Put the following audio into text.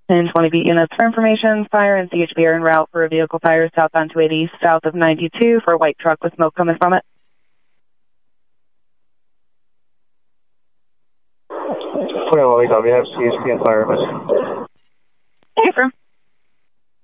And 20B units for information, fire and CHP are en route for a vehicle fire south on 280 south of 92 for a white truck with smoke coming from it. 21 we have CHP and fire.